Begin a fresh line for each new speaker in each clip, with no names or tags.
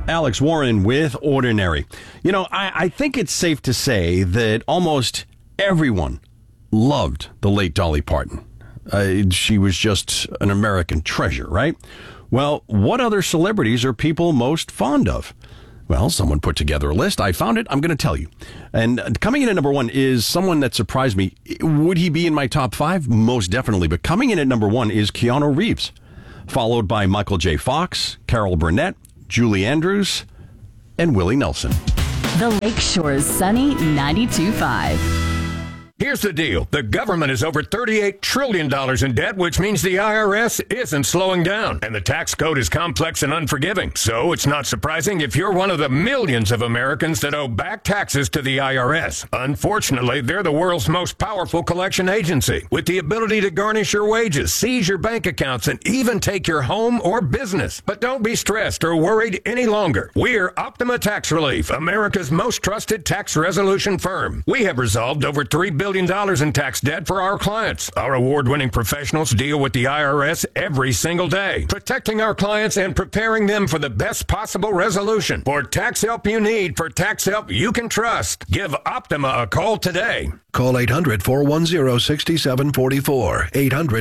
Alex Warren with Ordinary. You know, I think it's safe to say that almost everyone loved the late Dolly Parton. She was just an American treasure, right? Well, what other celebrities are people most fond of? Well, someone put together a list. I found it. I'm going to tell you. And coming in at number one is someone that surprised me. Would he be in my top five? Most definitely. But coming in at number one is Keanu Reeves, followed by Michael J. Fox, Carol Burnett, Julie Andrews, and Willie Nelson.
The Lakeshore's Sunny 92.5.
Here's the deal. The government is over $38 trillion in debt, which means the IRS isn't slowing down. And the tax code is complex and unforgiving. So it's not surprising if you're one of the millions of Americans that owe back taxes to the IRS. Unfortunately, they're the world's most powerful collection agency, with the ability to garnish your wages, seize your bank accounts, and even take your home or business. But don't be stressed or worried any longer. We're Optima Tax Relief, America's most trusted tax resolution firm. We have resolved over $3 billion in tax debt for our clients. Our award-winning professionals deal with the IRS every single day, protecting our clients and preparing them for the best possible resolution. For tax help you need, for tax help you can trust, give Optima a call today.
Call 800-410-6744.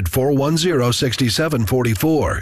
800-410-6744.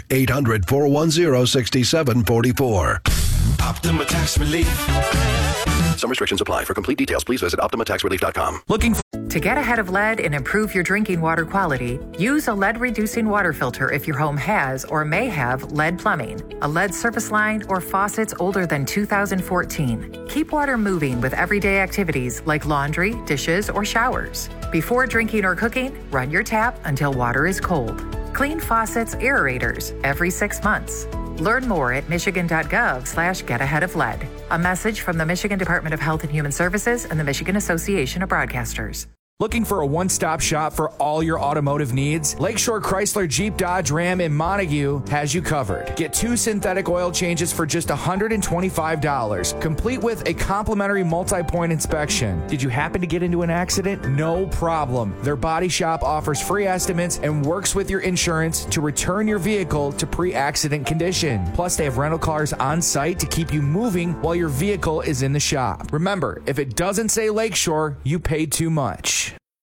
800-410-6744.
Optima Tax Relief.
Some restrictions apply. For complete details, please visit OptimaTaxRelief.com.
To get ahead of lead and improve your drinking water quality, use a lead-reducing water filter if your home has or may have lead plumbing, a lead service line, or faucets older than 2014. Keep water moving with everyday activities like laundry, dishes, or showers. Before drinking or cooking, run your tap until water is cold. Clean faucets, aerators every 6 months. Learn more at michigan.gov/getaheadoflead. A message from the Michigan Department of Health and Human Services and the Michigan Association of Broadcasters.
Looking for a one-stop shop for all your automotive needs? Lakeshore Chrysler Jeep Dodge Ram in Montague has you covered. Get 2 synthetic oil changes for just $125, complete with a complimentary multi-point inspection. Did you happen to get into an accident? No problem. Their body shop offers free estimates and works with your insurance to return your vehicle to pre-accident condition. Plus, they have rental cars on site to keep you moving while your vehicle is in the shop. Remember, if it doesn't say Lakeshore, you paid too much.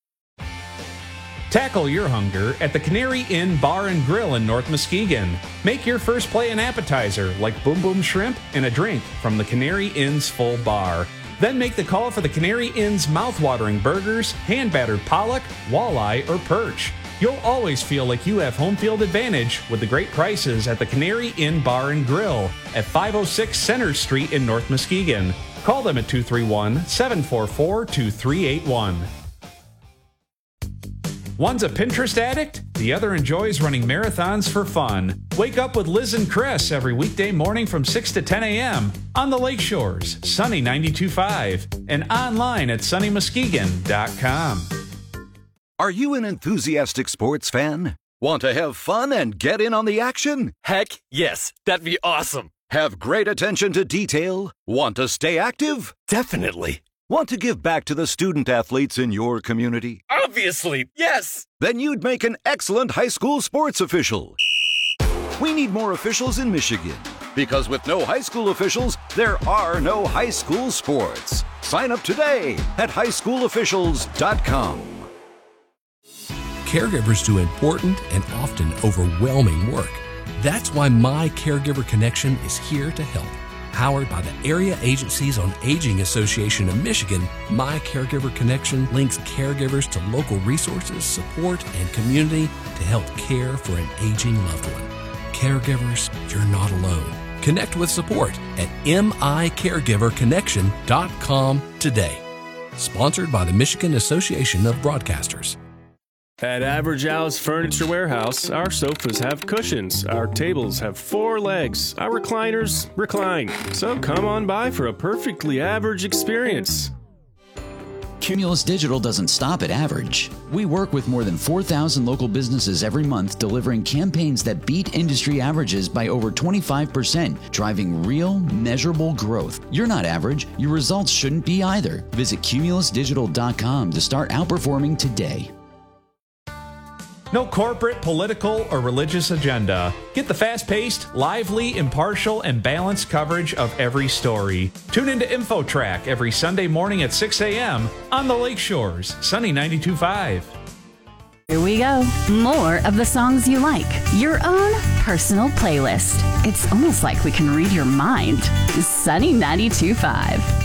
Tackle your hunger at the Canary Inn Bar and Grill in North Muskegon. Make your first play an appetizer like Boom Boom Shrimp and a drink from the Canary Inn's full bar. Then make the call for the Canary Inn's mouth-watering burgers, hand-battered pollock, walleye, or perch. You'll always feel like you have home field advantage with the great prices at the Canary Inn Bar and Grill at 506 Center Street in North Muskegon. Call them at 231-744-2381. One's a Pinterest addict, the other enjoys running marathons for fun. Wake up with Liz and Chris every weekday morning from 6 to 10 a.m. on the Lakeshores, Sunny 92.5, and online at sunnymuskegon.com.
Are you an enthusiastic sports fan? Want to have fun and get in on the action?
Heck, yes. That'd be awesome.
Have great attention to detail? Want to stay active?
Definitely.
Want to give back to the student athletes in your community?
Obviously, yes.
Then you'd make an excellent high school sports official. We need more officials in Michigan, because with no high school officials, there are no high school sports. Sign up today at highschoolofficials.com.
Caregivers do important and often overwhelming work. That's why My Caregiver Connection is here to help. Powered by the Area Agencies on Aging Association of Michigan, My Caregiver Connection links caregivers to local resources, support, and community to help care for an aging loved one. Caregivers, you're not alone. Connect with support at micaregiverconnection.com today. Sponsored by the Michigan Association of Broadcasters.
At Average Al's Furniture Warehouse, our sofas have cushions, our tables have 4 legs, our recliners recline. So come on by for a perfectly average experience.
Cumulus Digital doesn't stop at average. We work with more than 4,000 local businesses every month, delivering campaigns that beat industry averages by over 25%, driving real, measurable growth. You're not average. Your results shouldn't be either. Visit cumulusdigital.com to start outperforming today.
No corporate, political, or religious agenda. Get the fast-paced, lively, impartial, and balanced coverage of every story. Tune into InfoTrack every Sunday morning at 6 a.m. on the Lakeshores, Sunny 92.5.
Here we go. More of the songs you like. Your own personal playlist. It's almost like we can read your mind. Sunny 92.5.